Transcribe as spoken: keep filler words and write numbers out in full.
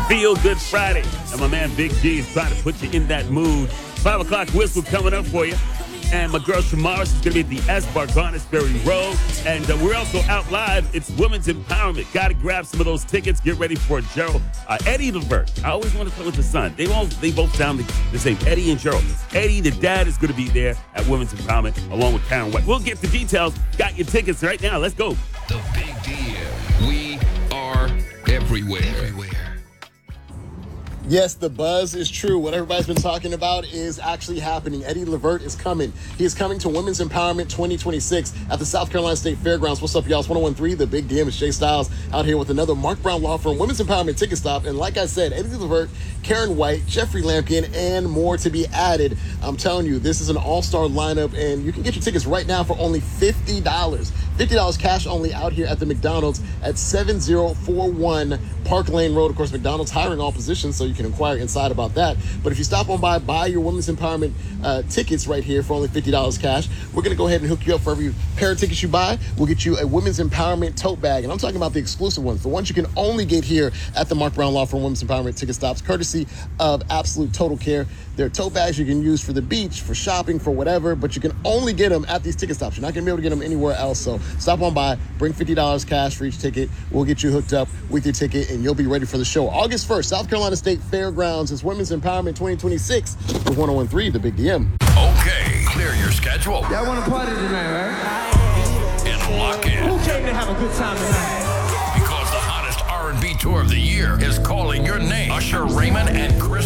Feel Good Friday. And my man Big G is trying to put you in that mood. Five o'clock whistle coming up for you. And my girl Shamaris is going to be at the S-Bar, Garnetsbury Road. And uh, we're also out live. It's Women's Empowerment. Got to grab some of those tickets. Get ready for Gerald. Uh, Eddie Levert. I always want to play with the son. They all they both sound the, the same. Eddie and Gerald. Eddie, the dad, is going to be there at Women's Empowerment along with Karen White. We'll get the details. Got your tickets right now. Let's go. The Big D M. We are everywhere. Everywhere. Yes, the buzz is true. What everybody's been talking about is actually happening. Eddie Levert is coming. He is coming to Women's Empowerment twenty twenty-six at the South Carolina State Fairgrounds. What's up, y'all? It's one oh one three, The Big D M. It's Jay Styles out here with another Mark Brown Law Firm Women's Empowerment ticket stop. And like I said, Eddie Levert, Karen White, Jeffrey Lampkin, and more to be added. I'm telling you, this is an all-star lineup, and you can get your tickets right now for only fifty dollars. fifty dollars cash only out here at the McDonald's at seven oh four one Park Lane Road. Of course, McDonald's hiring all positions, so you can inquire inside about that. But if you stop on by, buy your Women's Empowerment uh, tickets right here for only fifty dollars cash. We're going to go ahead and hook you up for every pair of tickets you buy. We'll get you a Women's Empowerment tote bag. And I'm talking about the exclusive ones, the ones you can only get here at the Mark Brown Law Firm Women's Empowerment ticket stops, courtesy of Absolute Total Care. They're tote bags you can use for the beach, for shopping, for whatever, but you can only get them at these ticket stops. You're not going to be able to get them anywhere else. So stop on by, bring fifty dollars cash for each ticket. We'll get you hooked up with your ticket, and you'll be ready for the show. August first, South Carolina State Fairgrounds. It's Women's Empowerment twenty twenty-six with one oh one three, The Big D M. Okay, clear your schedule Y'all want to party tonight, right? and lock in. Who came to have a good time tonight? Because the hottest R and B tour of the year is calling your name. Usher Raymond and Chris